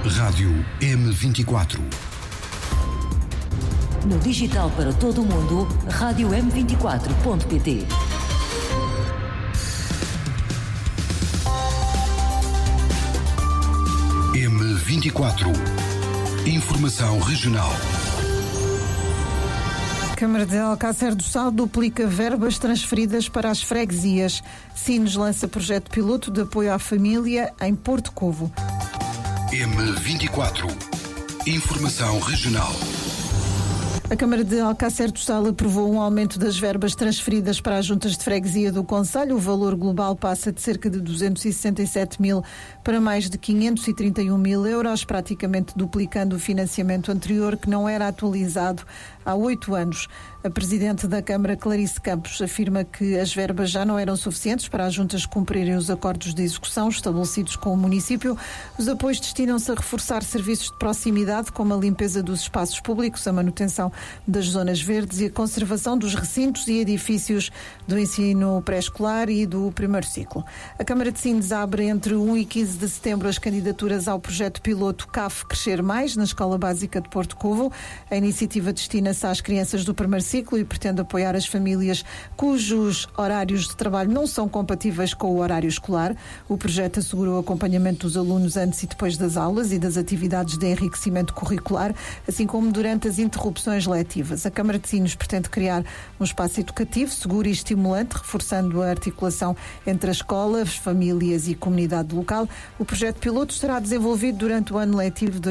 Rádio M24. No digital para todo o mundo, Rádio M24.pt. M24. Informação regional. A Câmara de Alcácer do Sal duplica verbas transferidas para as freguesias. Sines lança projeto piloto de apoio à família em Porto Covo. M24. Informação regional. A Câmara de Alcácer do Sal aprovou um aumento das verbas transferidas para as juntas de freguesia do concelho. O valor global passa de cerca de 267 mil para mais de 531 mil euros, praticamente duplicando o financiamento anterior, que não era atualizado há 8 anos. A Presidente da Câmara, Clarice Campos, afirma que as verbas já não eram suficientes para as juntas cumprirem os acordos de execução estabelecidos com o município. Os apoios destinam-se a reforçar serviços de proximidade, como a limpeza dos espaços públicos, a manutenção das zonas verdes e a conservação dos recintos e edifícios do ensino pré-escolar e do primeiro ciclo. A Câmara de Sines abre entre 1 e 15 de setembro as candidaturas ao projeto piloto CAF Crescer Mais, na Escola Básica de Porto Covo. A iniciativa destina-se às crianças do primeiro ciclo e pretende apoiar as famílias cujos horários de trabalho não são compatíveis com o horário escolar. O projeto assegura o acompanhamento dos alunos antes e depois das aulas e das atividades de enriquecimento curricular, assim como durante as interrupções letivas. A Câmara de Sines pretende criar um espaço educativo, seguro e estimulante, reforçando a articulação entre a escola, as famílias e comunidade local. O projeto piloto estará desenvolvido durante o ano letivo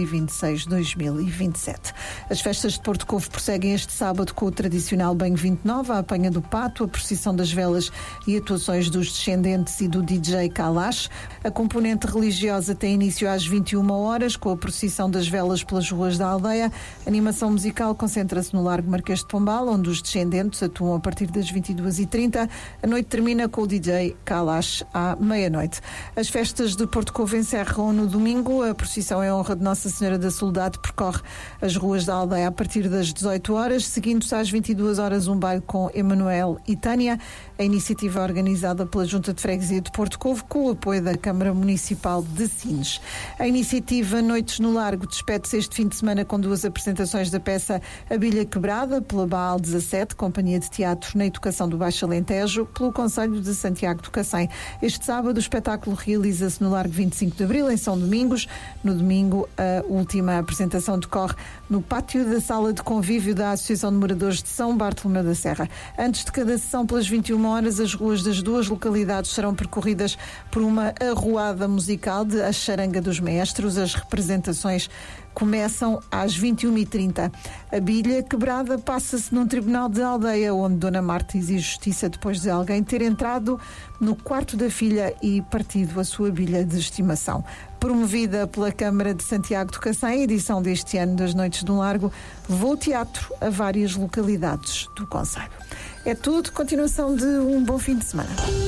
2026-2027. As festas de Porto Covo prosseguem este sábado com o tradicional Banho 29, a apanha do pato, a procissão das velas e atuações dos descendentes e do DJ Kalash. A componente religiosa tem início às 21 horas, com a procissão das velas pelas ruas da aldeia. A animação musical concentra-se no Largo Marquês de Pombal, onde os descendentes atuam a partir das 22h30. A noite termina com o DJ Kalash à meia-noite. As festas de Porto Covo encerram no domingo. A procissão em honra de Nossa Senhora da Soledade percorre as ruas da aldeia a partir das 18 horas, seguindo-se às 22 horas um baile com Emanuel e Tânia. A iniciativa é organizada pela Junta de Freguesia de Porto Covo com o apoio da Câmara Municipal de Sines. A iniciativa Noites no Largo despede-se este fim de semana com 2 apresentações da peça A Bilha Quebrada, pela Baal 17, Companhia de Teatro na Educação do Baixo Alentejo, pelo Concelho de Santiago do Cacém. Este sábado o espetáculo realiza-se no Largo 25 de Abril, em São Domingos. No domingo, a última apresentação decorre no pátio da Sala de Convívio da Associação de Moradores de São Bartolomeu da Serra. Antes de cada sessão, pelas 21 horas, as ruas das 2 localidades serão percorridas por uma arruada musical de A Charanga dos Maestros. As representações começam às 21h30. A bilha quebrada passa-se num tribunal de aldeia, onde Dona Marta exige justiça depois de alguém ter entrado no quarto da filha e partido a sua bilha de estimação. Promovida pela Câmara de Santiago do Cacém, a edição deste ano das Noites do Largo levou o teatro a várias localidades do concelho. É tudo. Continuação de um bom fim de semana.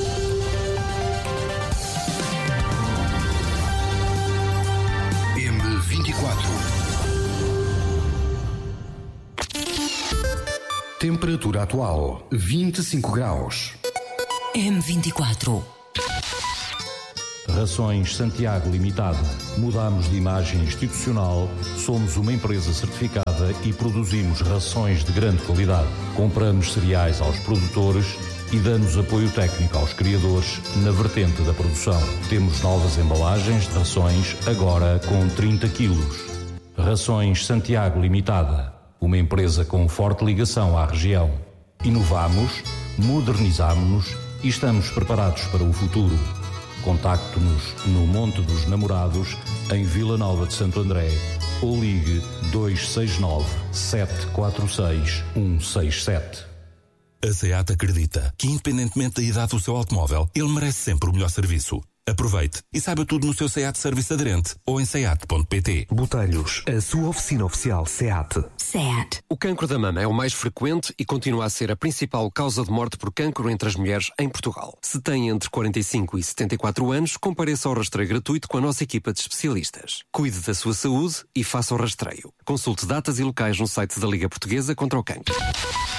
M24. Temperatura atual 25 graus. M24. Rações Santiago Limitada. Mudamos de imagem institucional, somos uma empresa certificada e produzimos rações de grande qualidade. Compramos cereais aos produtores e damos apoio técnico aos criadores na vertente da produção. Temos novas embalagens de rações, agora com 30 quilos. Rações Santiago Limitada. Uma empresa com forte ligação à região. Inovamos, modernizamos-nos e estamos preparados para o futuro. Contacte-nos no Monte dos Namorados, em Vila Nova de Santo André, ou ligue 269 746 167. A SEAT acredita que, independentemente da idade do seu automóvel, ele merece sempre o melhor serviço. Aproveite e saiba tudo no seu SEAT Serviço Aderente ou em seat.pt. Botelhos, a sua oficina oficial SEAT. SEAT. O cancro da mama é o mais frequente e continua a ser a principal causa de morte por cancro entre as mulheres em Portugal. Se tem entre 45 e 74 anos, compareça ao rastreio gratuito com a nossa equipa de especialistas. Cuide da sua saúde e faça o rastreio. Consulte datas e locais no site da Liga Portuguesa contra o Cancro.